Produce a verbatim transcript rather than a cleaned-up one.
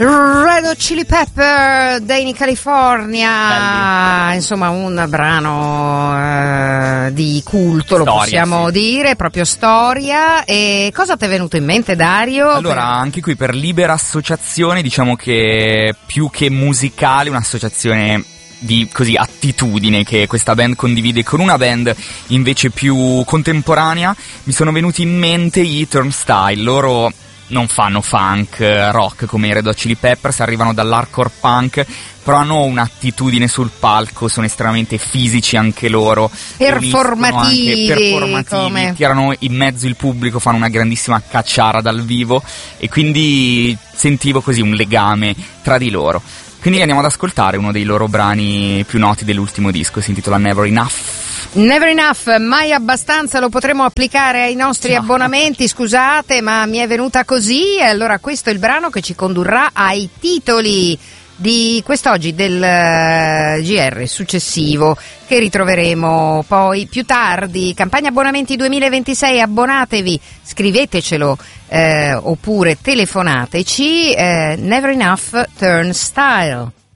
Red Hot Chili Pepper, Day in California. Belli. Insomma, un brano eh, di culto, lo storia, possiamo sì. dire, proprio storia. E cosa ti è venuto in mente, Dario? Allora, per... anche qui per libera associazione, diciamo che più che musicale, un'associazione di così attitudine che questa band condivide con una band invece più contemporanea, mi sono venuti in mente i Turnstile. Loro non fanno funk, rock come i Red Hot Chili Peppers, arrivano dall'hardcore punk, però hanno un'attitudine sul palco, sono estremamente fisici anche loro, performativi, anche performativi come... tirano in mezzo il pubblico, fanno una grandissima cacciara dal vivo e quindi sentivo così un legame tra di loro. Quindi andiamo ad ascoltare uno dei loro brani più noti dell'ultimo disco, si intitola Never Enough. Never enough, mai abbastanza, lo potremo applicare ai nostri no. abbonamenti, scusate, ma mi è venuta così. E allora questo è il brano che ci condurrà ai titoli di quest'oggi del uh, G R successivo, che ritroveremo poi più tardi. Campagna abbonamenti duemilaventisei, abbonatevi, scrivetecelo eh, oppure telefonateci. eh, Never Enough Turnstile.